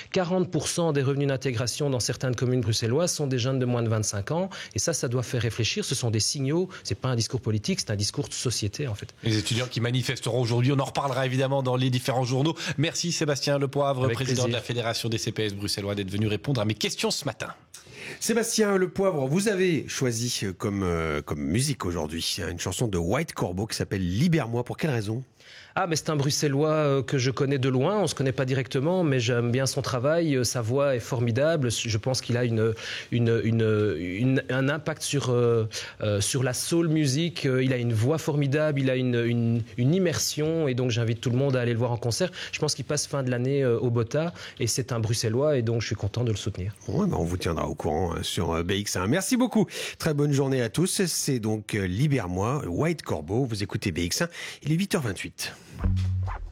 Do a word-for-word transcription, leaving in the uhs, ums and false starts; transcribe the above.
quarante pour cent des revenus d'intégration dans certaines communes bruxelloises sont des jeunes de moins de vingt-cinq ans. Et ça, ça doit faire réfléchir. Ce sont des signaux. C'est pas un discours politique, c'est un discours de société, en fait. Les étudiants qui manifesteront aujourd'hui, on en reparlera évidemment dans les différents journaux. Merci Sébastien Lepoivre, Avec président plaisir. de la Fédération des C P S bruxellois, d'être venu répondre à mes questions ce matin. Sébastien Lepoivre, vous avez choisi comme, euh, comme musique aujourd'hui une chanson de White Corbeau qui s'appelle Libère-moi. Pour quelle raison ? Ah, mais c'est un Bruxellois que je connais de loin. On se connaît pas directement, mais j'aime bien son travail. Sa voix est formidable. Je pense qu'il a une, une, une, une un impact sur, euh, sur la soul music. Il a une voix formidable. Il a une, une, une immersion. Et donc, j'invite tout le monde à aller le voir en concert. Je pense qu'il passe fin de l'année au Bota. Et c'est un Bruxellois. Et donc, je suis content de le soutenir. Ouais, bah on vous tiendra au courant sur B X un. Merci beaucoup. Très bonne journée à tous. C'est donc Libère-moi, White Corbeau. Vous écoutez B X un. Il est huit heures vingt-huit.